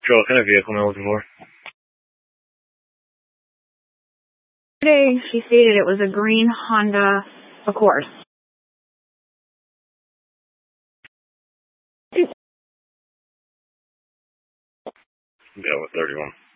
Sure, what kind of vehicle am I looking for? Today, she stated it was a green Honda Accord. Yeah, with 31.